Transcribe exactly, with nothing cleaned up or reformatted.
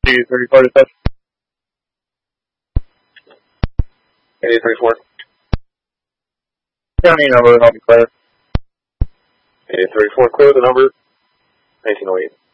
eighty thirty-four to touch. eighty thirty-four. County number, I'll be clear. eighty thirty-four, clear the number. nineteen oh eight.